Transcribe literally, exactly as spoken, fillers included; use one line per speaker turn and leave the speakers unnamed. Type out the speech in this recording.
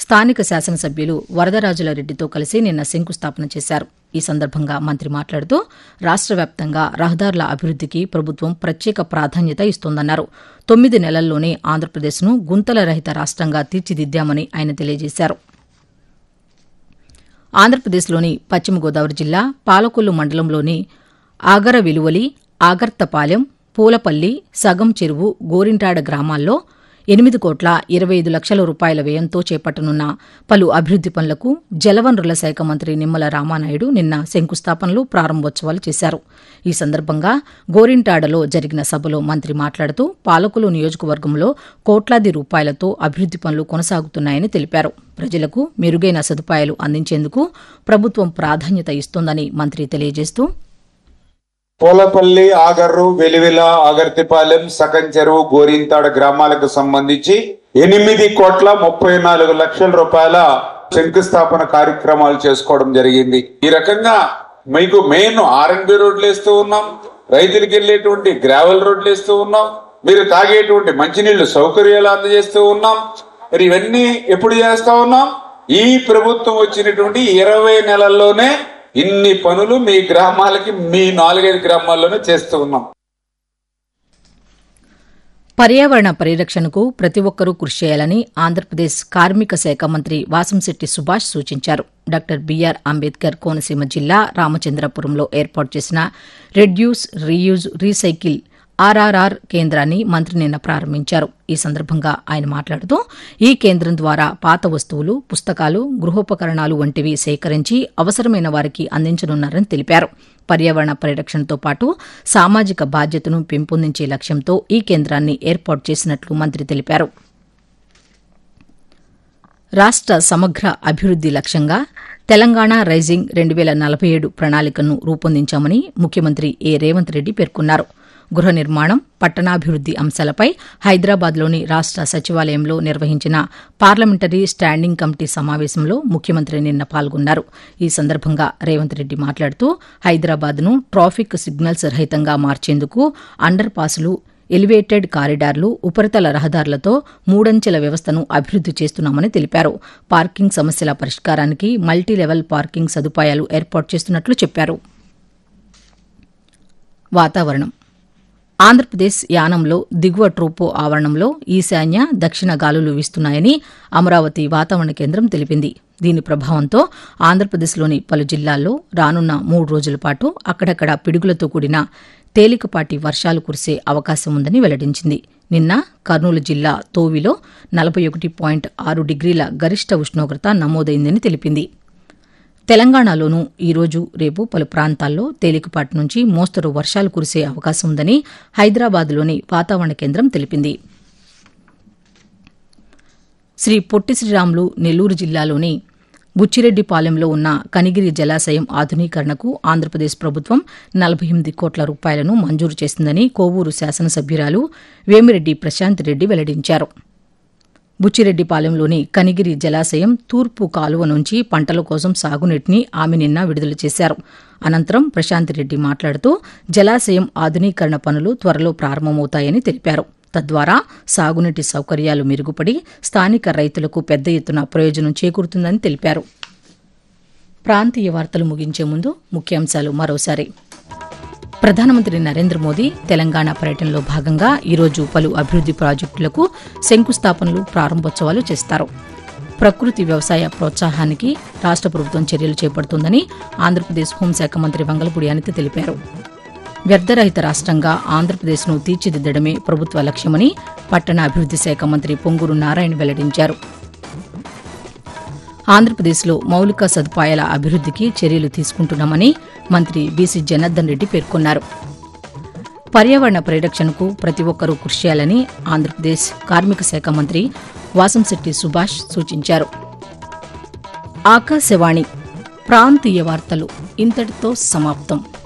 స్థానిక శాసనసభ్యులు వరదరాజుల రెడ్డితో కలిసి నిన్న శంకుస్థాపన చేశారు. ఈ సందర్భంగా మంత్రి మాట్లాడుతూ రాష్ట వ్యాప్తంగా రహదారుల అభివృద్దికి ప్రభుత్వం ప్రత్యేక ప్రాధాన్యత ఇస్తోందన్నారు. తొమ్మిది నెలల్లోనే ఆంధ్రప్రదేశ్ను గుంతల రహిత రాష్టంగా తీర్చిదిద్దామని ఆయన తెలియజేశారు. ఆంధ్రప్రదేశ్లోని పశ్చిమ గోదావరి జిల్లా పాలకొల్లు మండలంలోని ఆగర విలువలి, ఆగర్తపాలెం, పూలపల్లి, సగం చెరువు, గోరింటాడ గ్రామాల్లో ఎనిమిది కోట్ల ఇరవై ఐదు లక్షల రూపాయల వ్యయంతో చేపట్టనున్న పలు అభివృద్ది పనులకు జలవనరుల శాఖ మంత్రి నిమ్మల రామానాయుడు నిన్న శంకుస్థాపనలు, ప్రారంభోత్సవాలు చేశారు. ఈ సందర్భంగా గోరింటాడలో జరిగిన సభలో మంత్రి మాట్లాడుతూ పాలకొల్లు నియోజకవర్గంలో కోట్లాది రూపాయలతో అభివృద్ది పనులు కొనసాగుతున్నాయని తెలిపారు. ప్రజలకు మెరుగైన సదుపాయాలు అందించేందుకు ప్రభుత్వం ప్రాధాన్యత ఇస్తోందని మంత్రి తెలియజేస్తూ
పూలపల్లి, ఆగర్రు, వెలివిల, ఆగర్తిపాలెం, సగం చెరువు, గోరింతాడ గ్రామాలకు సంబంధించి ఎనిమిది కోట్ల ముప్పై నాలుగు లక్షల రూపాయల శంకుస్థాపన కార్యక్రమాలు చేసుకోవడం జరిగింది. ఈ రకంగా మీకు మెయిన్ ఆర్ఎన్బి రోడ్లు వేస్తూ ఉన్నాం, రైతులకు వెళ్లేటువంటి గ్రావెల్ రోడ్లు వేస్తూ ఉన్నాం, మీరు తాగేటువంటి మంచినీళ్లు సౌకర్యాలు అందజేస్తూ ఉన్నాం. మరి ఇవన్నీ ఎప్పుడు చేస్తా ఉన్నాం? ఈ ప్రభుత్వం వచ్చినటువంటి ఇరవై నెలల్లోనే ఇన్ని పనులు మీ గ్రామాలకి, మీ నాలుగైదు గ్రామాల్లోనే చేస్తూ ఉన్నాం.
పర్యావరణ పరిరక్షణకు ప్రతి ఒక్కరూ కృషి చేయాలని ఆంధ్రప్రదేశ్ కార్మిక శాఖ మంత్రి వాసంశెట్టి సుభాష్ సూచించారు. డాక్టర్ బీఆర్ అంబేద్కర్ కోనసీమ జిల్లా రామచంద్రపురంలో ఏర్పాటు చేసిన రెడ్యూస్, రీయూజ్, రీసైకిల్ ఆర్ఆర్ఆర్ కేంద్రాన్ని మంత్రి నిన్న ప్రారంభించారు. ఈ సందర్భంగా ఆయన మాట్లాడుతూ ఈ కేంద్రం ద్వారా పాత వస్తువులు, పుస్తకాలు, గృహోపకరణాలు వంటివి సేకరించి అవసరమైన వారికి అందించనున్నారని తెలిపారు. పర్యావరణ పరిరక్షణతో పాటు సామాజిక బాధ్యతను పెంపొందించే లక్ష్యంతో ఈ కేంద్రాన్ని ఏర్పాటు చేసినట్లు మంత్రి తెలిపారు. రాష్ట సమగ్ర అభివృద్ది లక్ష్యంగా తెలంగాణ రైజింగ్ రెండు వేల నలభై ఏడు ప్రణాళికను రూపొందించామని ముఖ్యమంత్రి ఏ రేవంత్ రెడ్డి పేర్కొన్నారు. గృహ నిర్మాణం, పట్టణాభివృద్ది అంశాలపై హైదరాబాద్లోని రాష్ట సచివాలయంలో నిర్వహించిన పార్లమెంటరీ స్టాండింగ్ కమిటీ సమావేశంలో ముఖ్యమంత్రి నిన్న పాల్గొన్నారు. ఈ సందర్భంగా రేవంత్ రెడ్డి మాట్లాడుతూ హైదరాబాద్ను ట్రాఫిక్ సిగ్నల్స్ రహితంగా మార్చేందుకు అండర్ పాసులు, ఎలివేటెడ్ కారిడార్లు, ఉపరితల రహదారులతో మూడంచెల వ్యవస్థను అభివృద్ది చేస్తున్నామని తెలిపారు. పార్కింగ్ సమస్యల పరిష్కారానికి మల్టీ లెవెల్ పార్కింగ్ సదుపాయాలు ఏర్పాటు చేస్తున్నట్లు చెప్పారు. వాతావరణం. ఆంధ్రప్రదేశ్ యానంలో దిగువ ట్రోపో ఆవరణంలో ఈశాన్య, దక్షిణ గాలులు వీస్తున్నాయని అమరావతి వాతావరణ కేంద్రం తెలిపింది. దీని ప్రభావంతో ఆంధ్రప్రదేశ్లోని పలు జిల్లాల్లో రానున్న మూడు రోజుల పాటు అక్కడక్కడ పిడుగులతో కూడిన తేలికపాటి వర్షాలు కురిసే అవకాశం ఉందని వెల్లడించింది. నిన్న కర్నూలు జిల్లా తోవిలో నలభై ఒకటి పాయింట్ ఆరు డిగ్రీల గరిష్ట ఉష్ణోగ్రత నమోదైందని తెలిపింది. తెలంగాణలోనూ ఈరోజు, రేపు పలు ప్రాంతాల్లో తేలికపాటి నుంచి మోస్తరు వర్షాలు కురిసే అవకాశం ఉందని హైదరాబాద్లోని వాతావరణ కేంద్రం తెలిపింది. శ్రీ పొట్టి శ్రీరాములు నెల్లూరు జిల్లాలోని బుచ్చిరెడ్డిపాలెంలో ఉన్న కనిగిరి జలాశయం ఆధునీకరణకు ఆంధ్రప్రదేశ్ ప్రభుత్వం నలభై ఎనిమిది కోట్ల రూపాయలను మంజూరు చేసిందని కోవూరు శాసనసభ్యురాలు వేమిరెడ్డి ప్రశాంత్ రెడ్డి వెల్లడించారు. బుచ్చిరెడ్డిపాలెంలోని కనిగిరి జలాశయం తూర్పు కాలువ నుంచి పంటల కోసం సాగునీటిని ఆమె నిన్న విడుదల చేశారు. అనంతరం ప్రశాంత్ రెడ్డి మాట్లాడుతూ జలాశయం ఆధునీకరణ పనులు త్వరలో ప్రారంభమవుతాయని తెలిపారు. తద్వారా సాగునీటి సౌకర్యాలు మెరుగుపడి స్థానిక రైతులకు పెద్ద ఎత్తున ప్రయోజనం చేకూరుతుందని తెలిపారు. ప్రాంతీయ వార్తలు ముగించే ముందు ముఖ్యాంశాలు మరోసారి. ప్రధానమంత్రి నరేంద్ర మోదీ తెలంగాణ పర్యటనలో భాగంగా ఈరోజు పలు అభివృద్ది ప్రాజెక్టులకు శంకుస్థాపనలు, ప్రారంభోత్సవాలు చేస్తారు. ప్రకృతి వ్యవసాయ ప్రోత్సాహానికి రాష్ట ప్రభుత్వం చర్యలు చేపడుతోందని ఆంధ్రప్రదేశ్ హోంశాఖ మంత్రి వంగలపూడి అనిత తెలిపారు. వ్యర్థరహిత రాష్ట్రంగా ఆంధ్రప్రదేశ్ను తీర్చిదిద్దడమే ప్రభుత్వ లక్ష్యమని పట్టణాభివృద్ది శాఖ మంత్రి పొంగూరు నారాయణ వెల్లడించారు. ఆంధ్రప్రదేశ్లో మౌలిక సదుపాయాల అభివృద్దికి చర్యలు తీసుకుంటున్నామని మంత్రి బీసీ జనార్దన్ రెడ్డి పేర్కొన్నారు. పర్యావరణ పరిరక్షణకు ప్రతి ఒక్కరూ కృషి చేయాలని ఆంధ్రప్రదేశ్ కార్మిక శాఖ మంత్రి వాసంశెట్టి సుభాష్ సూచించారు. ఆకాశవాణి ప్రాంతీయ వార్తలు ఇంతటితో సమాప్తం.